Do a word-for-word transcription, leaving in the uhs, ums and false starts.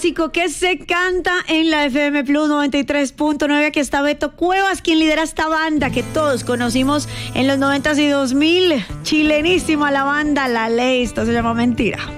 clásico que se canta en la F M Plus noventa y tres punto nueve. Aquí está Beto Cuevas, quien lidera esta banda que todos conocimos en los noventas y dos mil. Chilenísima la banda La Ley. Esto se llama Mentira.